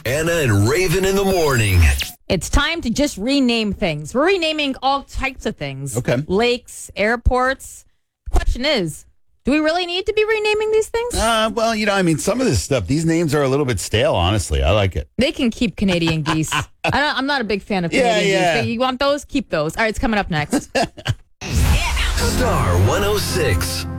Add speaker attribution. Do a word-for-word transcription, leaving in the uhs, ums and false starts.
Speaker 1: Anna and Raven in the morning.
Speaker 2: It's time to just rename things. We're renaming all types of things.
Speaker 3: Okay.
Speaker 2: Lakes, airports. The question is, do we really need to be renaming these things?
Speaker 3: Uh, well, you know, I mean, some of this stuff, these names are a little bit stale, honestly. I like it.
Speaker 2: They can keep Canadian geese. I don't, I'm not a big fan of
Speaker 3: Yeah,
Speaker 2: Canadian
Speaker 3: yeah.
Speaker 2: geese. You want those? Keep those. All right, it's coming up next.
Speaker 1: Star one oh six.